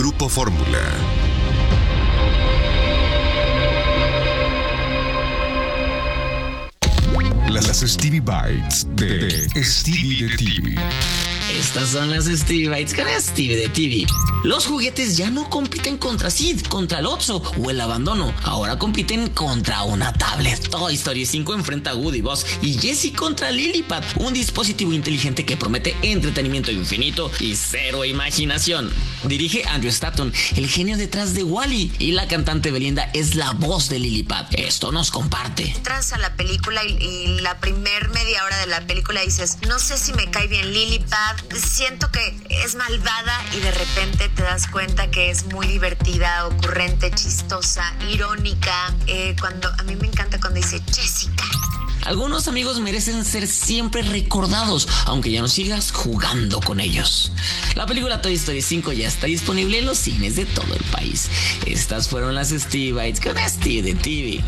Grupo Fórmula. Las Stevie Bites de Stevie de TV. Estas son las Stevie Bites con Stevie de TV. Los juguetes ya no compiten contra Sid, contra el Otso o el abandono. Ahora compiten contra una tablet. Toy Story 5 enfrenta a Woody, Buzz y Jessie contra Lillipad, un dispositivo inteligente que promete entretenimiento infinito y cero imaginación. Dirige Andrew Stanton, el genio detrás de Wall-E, y la cantante Belinda es la voz de Lillipad. Esto nos comparte. Entras a la película y la primer media hora de la película dices, no sé si me cae bien Lillipad, siento que es malvada, y de repente te das cuenta que es muy divertida, ocurrente, chistosa, irónica. A mí me encanta cuando dice Jessica. Algunos amigos merecen ser siempre recordados, aunque ya no sigas jugando con ellos. La película Toy Story 5 ya está disponible en los cines de todo el país. Estas fueron las Stevie Bites con Stevie de TV.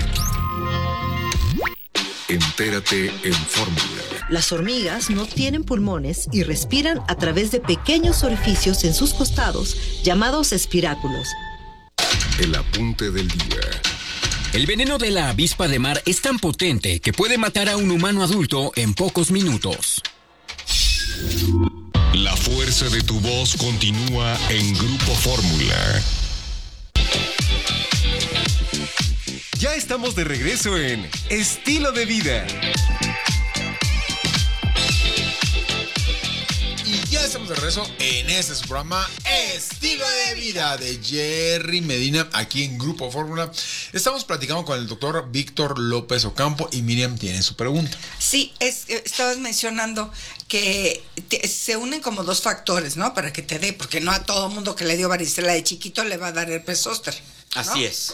Entérate en Fórmula. Las hormigas no tienen pulmones y respiran a través de pequeños orificios en sus costados, llamados espiráculos. El apunte del día. El veneno de la avispa de mar es tan potente que puede matar a un humano adulto en pocos minutos. La fuerza de tu voz continúa en Grupo Fórmula. Ya estamos de regreso en Estilo de Vida. Y ya estamos de regreso en este su programa Estilo de Vida de Jerry Medina, aquí en Grupo Fórmula. Estamos platicando con el doctor Víctor López Ocampo y Miriam tiene su pregunta. Sí, estabas mencionando que se unen como dos factores, ¿no? Para que te dé, porque no a todo mundo que le dio varicela de chiquito le va a dar herpes zóster, ¿no? Así es.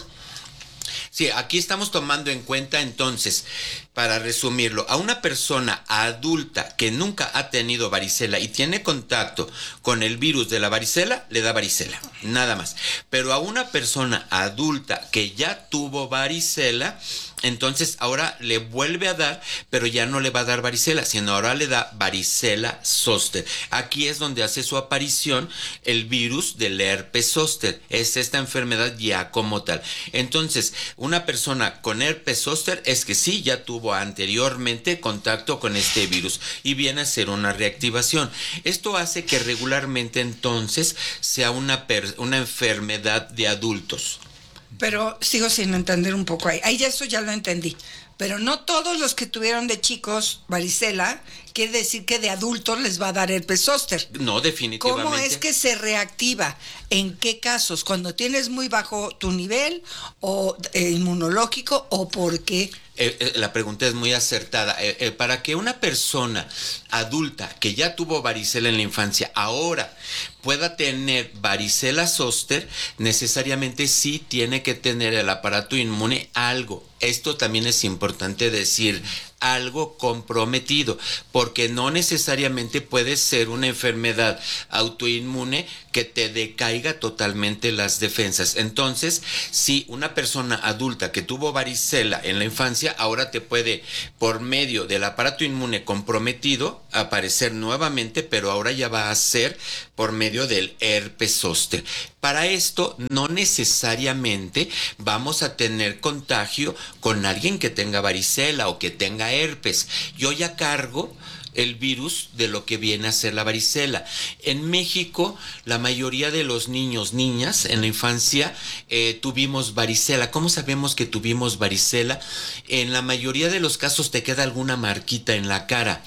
Sí, aquí estamos tomando en cuenta entonces, para resumirlo, a una persona adulta que nunca ha tenido varicela y tiene contacto con el virus de la varicela, le da varicela, nada más. Pero a una persona adulta que ya tuvo varicela, entonces ahora le vuelve a dar, pero ya no le va a dar varicela, sino ahora le da varicela zóster. Aquí es donde hace su aparición el virus del herpes zóster. Es esta enfermedad ya como tal. Entonces, una persona con herpes zóster es que sí, ya tuvo anteriormente contacto con este virus y viene a ser una reactivación. Esto hace que regularmente entonces sea una enfermedad de adultos. Pero sigo sin entender un poco ahí. Ahí ya eso ya lo entendí. Pero no todos los que tuvieron de chicos varicela, quiere decir que de adultos les va a dar herpes zóster. No, definitivamente. ¿Cómo es que se reactiva? ¿En qué casos? ¿Cuando tienes muy bajo tu nivel o inmunológico o por qué? La pregunta es muy acertada. Para que una persona adulta que ya tuvo varicela en la infancia ahora pueda tener varicela zóster, necesariamente sí tiene que tener el aparato inmune algo. Esto también es importante decir, algo comprometido, porque no necesariamente puede ser una enfermedad autoinmune que te decaiga totalmente las defensas. Entonces, si una persona adulta que tuvo varicela en la infancia, ahora te puede, por medio del aparato inmune comprometido, aparecer nuevamente, pero ahora ya va a ser por medio del herpes zóster. Para esto, no necesariamente vamos a tener contagio con alguien que tenga varicela o que tenga herpes. Yo ya cargo el virus de lo que viene a ser la varicela. En México, la mayoría de los niños, niñas, en la infancia, tuvimos varicela. ¿Cómo sabemos que tuvimos varicela? En la mayoría de los casos te queda alguna marquita en la cara.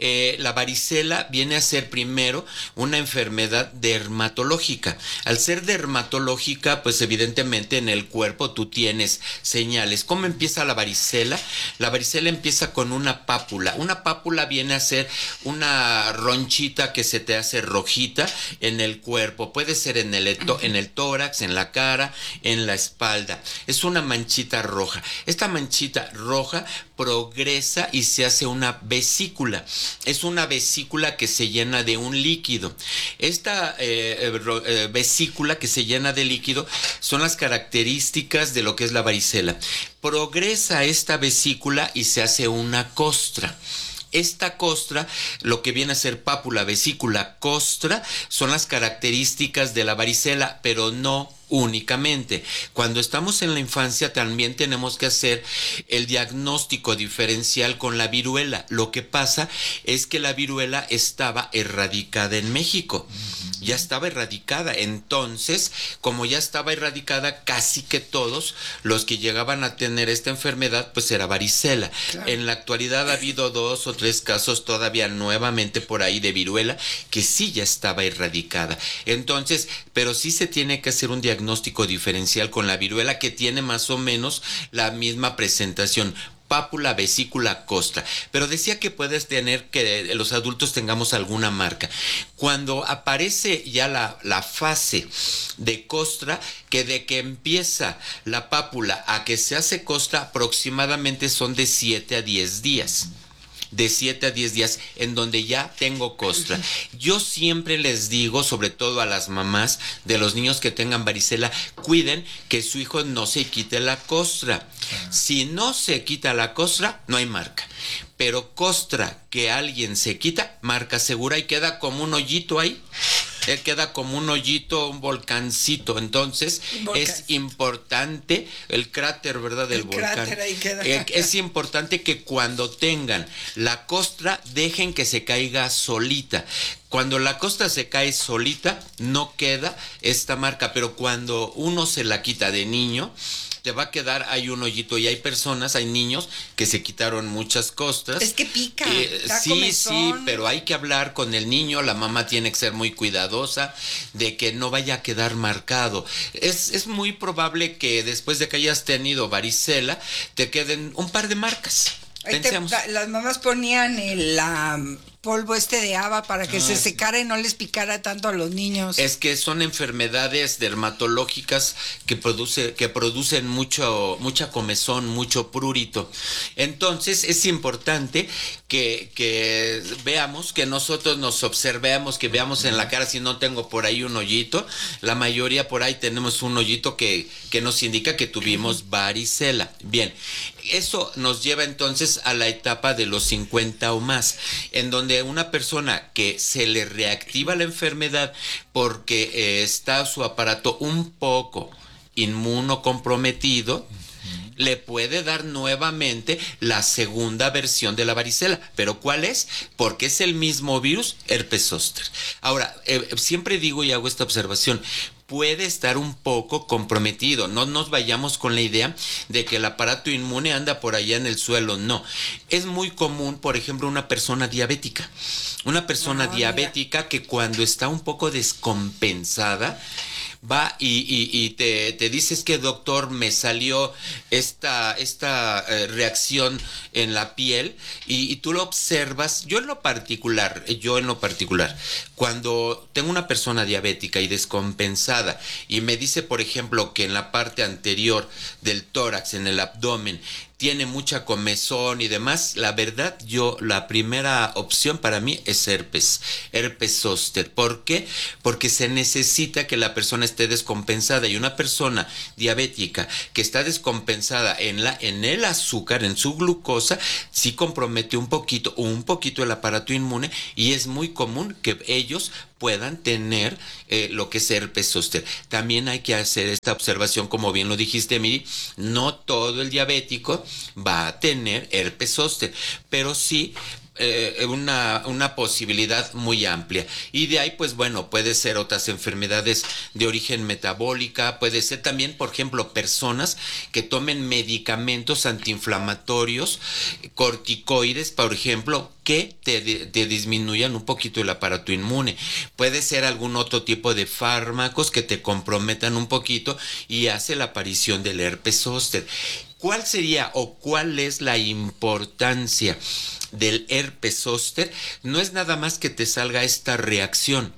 La varicela viene a ser primero una enfermedad dermatológica. Al ser dermatológica, pues evidentemente en el cuerpo tú tienes señales. ¿Cómo empieza la varicela? La varicela empieza con una pápula. Una pápula viene a ser una ronchita que se te hace rojita en el cuerpo. Puede ser en el tórax, en la cara, en la espalda. Es una manchita roja. Esta manchita roja progresa y se hace una vesícula. Es una vesícula que se llena de un líquido. Esta vesícula que se llena de líquido son las características de lo que es la varicela. Progresa esta vesícula y se hace una costra. Esta costra, lo que viene a ser pápula, vesícula, costra, son las características de la varicela, pero no únicamente. Cuando estamos en la infancia también tenemos que hacer el diagnóstico diferencial con la viruela. Lo que pasa es que la viruela estaba erradicada en México. Ya estaba erradicada. Entonces, como ya estaba erradicada, casi que todos los que llegaban a tener esta enfermedad, pues era varicela. Claro. En la actualidad ha habido 2 o 3 casos todavía nuevamente por ahí de viruela que sí ya estaba erradicada. Entonces, pero sí se tiene que hacer un diagnóstico diferencial con la viruela, que tiene más o menos la misma presentación: pápula, vesícula, costra. Pero decía que puedes tener, que los adultos tengamos alguna marca. Cuando aparece ya la fase de costra, que de que empieza la pápula a que se hace costra, aproximadamente son de 7 a 10 días. De 7 a 10 días en donde ya tengo costra. Yo siempre les digo, sobre todo a las mamás de los niños que tengan varicela, cuiden que su hijo no se quite la costra. Si no se quita la costra, no hay marca. Pero costra que alguien se quita, marca segura, y queda como un hoyito ahí. Él queda como un hoyito, un volcancito. Entonces, es importante el cráter, ¿verdad? Del volcán. Cráter ahí queda. Es importante que cuando tengan la costra, dejen que se caiga solita. Cuando la costra se cae solita, no queda esta marca. Pero cuando uno se la quita de niño, te va a quedar ahí un hoyito. Y hay personas, hay niños que se quitaron muchas costras. Es que pica. Sí, pero hay que hablar con el niño. La mamá tiene que ser muy cuidadosa de que no vaya a quedar marcado. Es muy probable que después de que hayas tenido varicela, te queden un par de marcas. Las mamás ponían el polvo de haba para que se secara y no les picara tanto a los niños. Es que son enfermedades dermatológicas que producen mucha comezón, mucho prurito. Entonces es importante que veamos, que nosotros nos observemos, que veamos en la cara si no tengo por ahí un hoyito. La mayoría por ahí tenemos un hoyito que nos indica que tuvimos varicela. Bien, eso nos lleva entonces a la etapa de los 50 o más, en donde una persona que se le reactiva la enfermedad porque está su aparato un poco inmunocomprometido, le puede dar nuevamente la segunda versión de la varicela. ¿Pero cuál es? Porque es el mismo virus, herpes zóster. Ahora, siempre digo y hago esta observación: puede estar un poco comprometido. No nos vayamos con la idea de que el aparato inmune anda por allá en el suelo. No. Es muy común, por ejemplo, una persona diabética. Una persona diabética que cuando está un poco descompensada, va y te dices que, doctor, me salió esta reacción en la piel, y tú lo observas. Yo en lo particular, cuando tengo una persona diabética y descompensada y me dice, por ejemplo, que en la parte anterior del tórax, en el abdomen, tiene mucha comezón y demás, la verdad, la primera opción para mí es herpes zóster. ¿Por qué? Porque se necesita que la persona esté descompensada, y una persona diabética que está descompensada en el azúcar, en su glucosa, sí compromete un poquito el aparato inmune, y es muy común que ellos puedan tener lo que es herpes zóster. También hay que hacer esta observación, como bien lo dijiste, Miri, no todo el diabético va a tener herpes zóster, pero sí una posibilidad muy amplia. Y de ahí, pues bueno, puede ser otras enfermedades de origen metabólica, puede ser también, por ejemplo, personas que tomen medicamentos antiinflamatorios, corticoides, por ejemplo, que te disminuyan un poquito el aparato inmune. Puede ser algún otro tipo de fármacos que te comprometan un poquito y hace la aparición del herpes zóster. ¿Cuál sería o cuál es la importancia del herpes zóster? No es nada más que te salga esta reacción,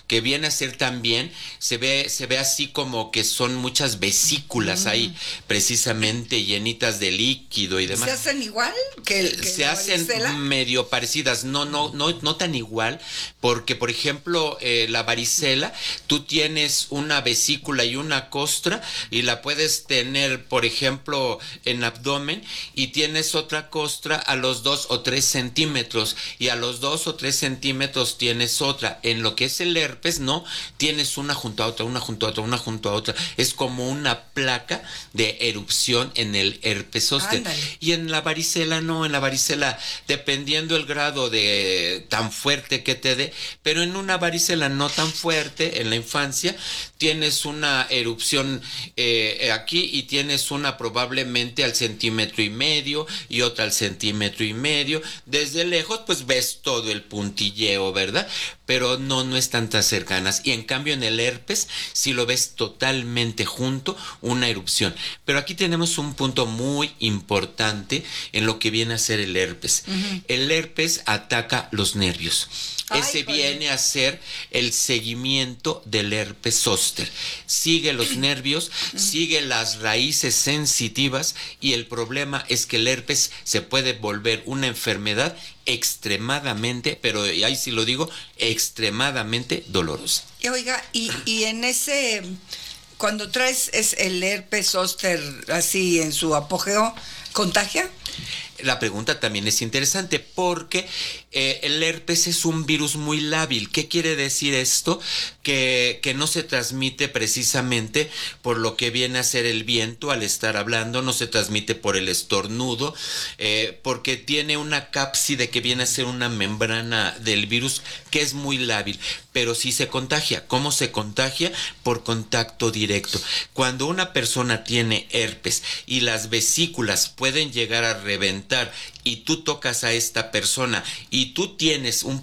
que viene a ser también, se ve así como que son muchas vesículas ahí, precisamente llenitas de líquido y demás. ¿Se hacen igual que se la hacen varicela? medio parecidas, no tan igual, porque por ejemplo la varicela, tú tienes una vesícula y una costra y la puedes tener, por ejemplo, en abdomen, y tienes otra costra a los 2 o 3 centímetros, y a los 2 o 3 centímetros tienes otra. En lo que es el herpes, no, tienes una junto a otra, una junto a otra, una junto a otra. Es como una placa de erupción en el herpes zóster. Ándale. Y en la varicela no, en la varicela, dependiendo el grado de tan fuerte que te dé, pero en una varicela no tan fuerte, en la infancia, tienes una erupción aquí, y tienes una probablemente al 1,5 centímetros y otra al 1,5 centímetros. Desde lejos pues ves todo el puntilleo, ¿verdad? Pero no están tan cercanas. Y en cambio en el herpes si lo ves totalmente junto, una erupción. Pero aquí tenemos un punto muy importante en lo que viene a ser el herpes. El herpes ataca los nervios. Ese viene a ser el seguimiento del herpes zóster. Sigue los nervios, sigue las raíces sensitivas, y el problema es que el herpes se puede volver una enfermedad extremadamente, pero ahí sí lo digo, extremadamente dolorosa. Y oiga, y en ese, cuando traes el herpes zóster así en su apogeo, ¿contagia? La pregunta también es interesante porque el herpes es un virus muy lábil. ¿Qué quiere decir esto? Que no se transmite precisamente por lo que viene a ser el viento al estar hablando, no se transmite por el estornudo, porque tiene una cápside que viene a ser una membrana del virus que es muy lábil, pero sí se contagia. ¿Cómo se contagia? Por contacto directo. Cuando una persona tiene herpes y las vesículas pueden llegar a reventar, y tú tocas a esta persona y tú tienes un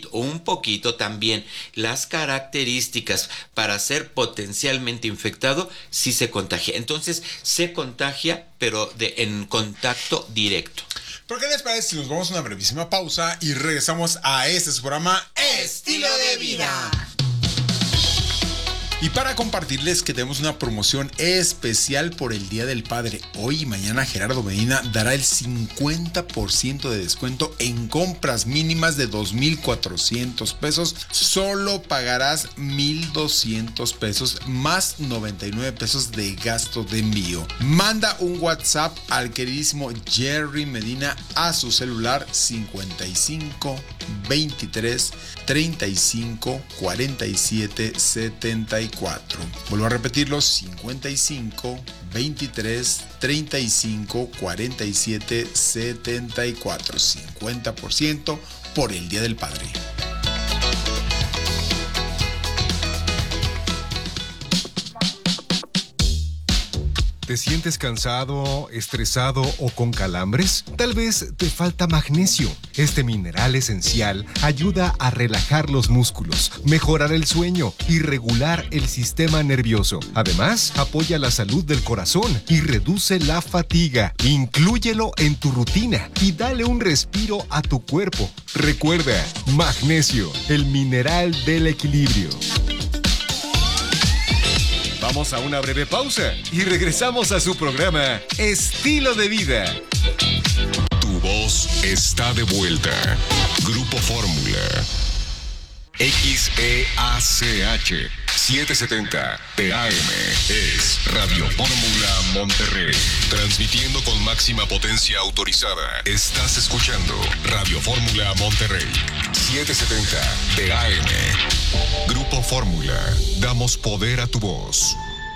poquito también las características para ser potencialmente infectado, sí se contagia. Entonces se contagia, pero en contacto directo. ¿Por qué les parece si nos vamos a una brevísima pausa y regresamos a su programa Estilo de Vida? Y para compartirles que tenemos una promoción especial por el Día del Padre. Hoy y mañana Gerardo Medina dará el 50% de descuento en compras mínimas de 2,400 pesos. Solo pagarás 1,200 pesos más 99 pesos de gasto de envío. Manda un WhatsApp al queridísimo Jerry Medina a su celular 55 23 35 47 74. Vuelvo a repetirlo: 55 23 35 47 74. 50% por el Día del Padre. ¿Te sientes cansado, estresado o con calambres? Tal vez te falta magnesio. Este mineral esencial ayuda a relajar los músculos, mejorar el sueño y regular el sistema nervioso. Además, apoya la salud del corazón y reduce la fatiga. Inclúyelo en tu rutina y dale un respiro a tu cuerpo. Recuerda, magnesio, el mineral del equilibrio. Vamos a una breve pausa y regresamos a su programa Estilo de Vida. Tu voz está de vuelta. Grupo Fórmula. XEACH 770 TAM es Radio Fórmula Monterrey. Transmitiendo con máxima potencia autorizada. Estás escuchando Radio Fórmula Monterrey 770 TAM. Grupo Fórmula. Damos poder a tu voz.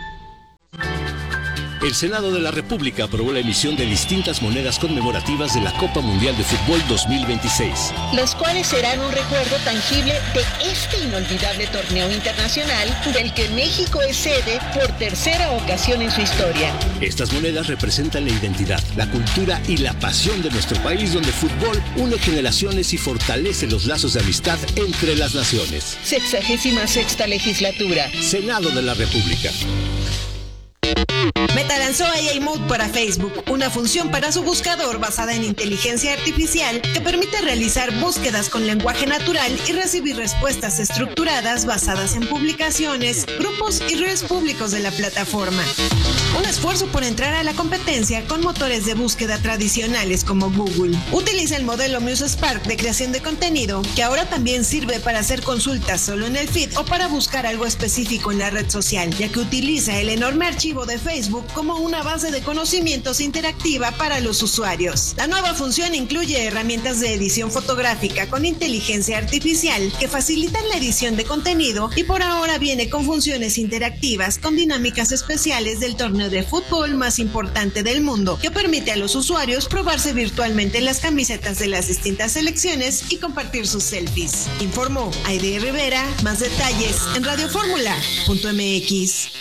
El Senado de la República aprobó la emisión de distintas monedas conmemorativas de la Copa Mundial de Fútbol 2026. Las cuales serán un recuerdo tangible de este inolvidable torneo internacional del que México es sede por tercera ocasión en su historia. Estas monedas representan la identidad, la cultura y la pasión de nuestro país, donde el fútbol une generaciones y fortalece los lazos de amistad entre las naciones. 66ª legislatura. Senado de la República. Meta lanzó AI Mode para Facebook, una función para su buscador basada en inteligencia artificial que permite realizar búsquedas con lenguaje natural y recibir respuestas estructuradas basadas en publicaciones, grupos y redes públicos de la plataforma. Un esfuerzo por entrar a la competencia con motores de búsqueda tradicionales como Google. Utiliza el modelo Muse Spark de creación de contenido, que ahora también sirve para hacer consultas solo en el feed o para buscar algo específico en la red social, ya que utiliza el enorme archivo de Facebook como una base de conocimientos interactiva para los usuarios. La nueva función incluye herramientas de edición fotográfica con inteligencia artificial que facilitan la edición de contenido y por ahora viene con funciones interactivas con dinámicas especiales del torneo de fútbol más importante del mundo, que permite a los usuarios probarse virtualmente las camisetas de las distintas selecciones y compartir sus selfies. Informó Aide Rivera. Más detalles en radioformula.mx.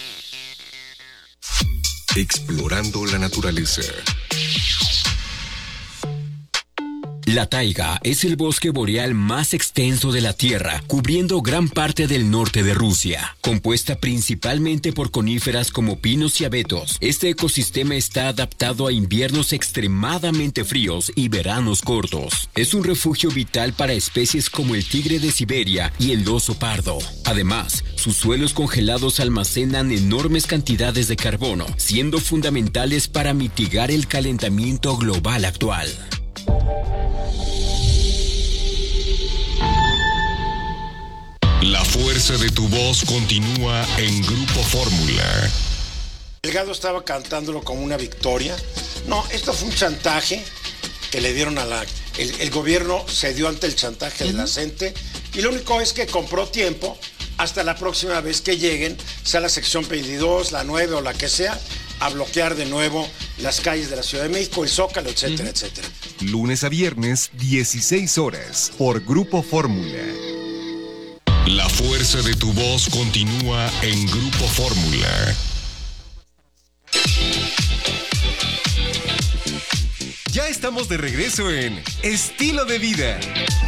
Explorando la naturaleza. La taiga es el bosque boreal más extenso de la Tierra, cubriendo gran parte del norte de Rusia. Compuesta principalmente por coníferas como pinos y abetos, este ecosistema está adaptado a inviernos extremadamente fríos y veranos cortos. Es un refugio vital para especies como el tigre de Siberia y el oso pardo. Además, sus suelos congelados almacenan enormes cantidades de carbono, siendo fundamentales para mitigar el calentamiento global actual. La fuerza de tu voz continúa en Grupo Fórmula. Delgado estaba cantándolo como una victoria. No, esto fue un chantaje que le dieron a el gobierno cedió ante el chantaje de la gente y lo único es que compró tiempo hasta la próxima vez que lleguen, sea la sección 22, la 9 o la que sea, a bloquear de nuevo las calles de la Ciudad de México, el Zócalo, etcétera, etcétera. Lunes a viernes, 16 horas, por Grupo Fórmula. La fuerza de tu voz continúa en Grupo Fórmula. Ya estamos de regreso en Estilo de Vida.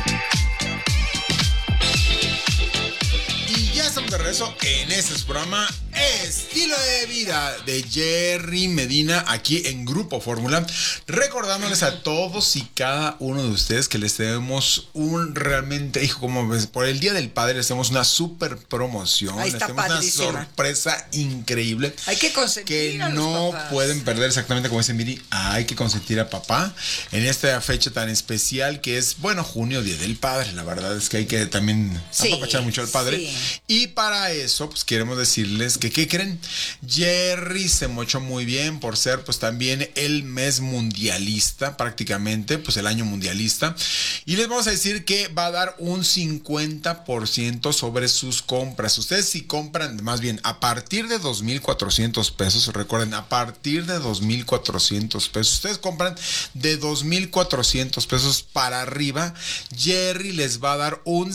Y ya estamos de regreso en este programa Estilo de Vida de Jerry Medina aquí en Grupo Fórmula, recordándoles a todos y cada uno de ustedes que les tenemos un realmente, hijo, como ves, por el Día del Padre les tenemos una super promoción, les tenemos padrísima. Una sorpresa increíble. Hay que consentir que a los no papás. pueden perder, exactamente como dice Miri, hay que consentir a papá en esta fecha tan especial que es, bueno, junio, Día del Padre. La verdad es que hay que también apapachar mucho al padre. Sí. Y para eso, pues queremos decirles que, ¿qué creen? Jerry se mochó muy bien por ser, pues también el mes mundialista, prácticamente, pues el año mundialista. Y les vamos a decir que va a dar un 50% sobre sus compras. Ustedes si compran, más bien, a partir de 2,400 pesos, recuerden, a partir de 2,400 pesos, ustedes compran de 2,400 pesos para arriba, Jerry les va a dar un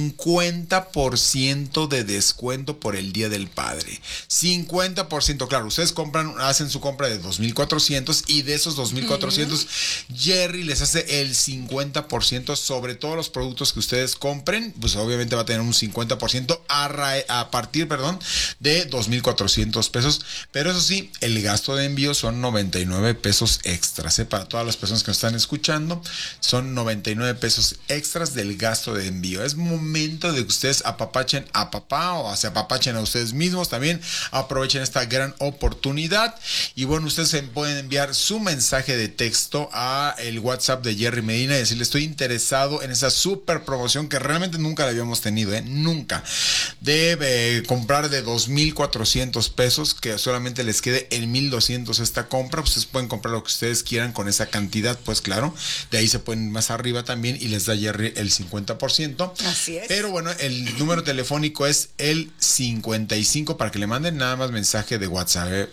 50% de descuento por el Día del Padre. 50%, claro, ustedes hacen su compra de 2,400 y de esos 2,400 Jerry les hace el 50% sobre todos los productos que ustedes compren, pues obviamente va a tener un 50% a partir, de 2,400 pesos, pero eso sí, el gasto de envío son 99 pesos extras, para todas las personas que nos están escuchando, son 99 pesos extras del gasto de envío. Es momento de que ustedes apapachen a papá o se apapachen a ustedes mismos también. Aprovechen esta gran oportunidad y bueno, ustedes pueden enviar su mensaje de texto a el WhatsApp de Jerry Medina y decirle: estoy interesado en esa super promoción que realmente nunca la habíamos tenido, nunca, de comprar de 2,400 pesos, que solamente les quede en 1,200 esta compra. Ustedes pueden comprar lo que ustedes quieran con esa cantidad, pues claro, de ahí se pueden más arriba también y les da Jerry el 50%. Así es. Pero bueno, el número telefónico es el 55 para que le manden nada más mensaje de WhatsApp,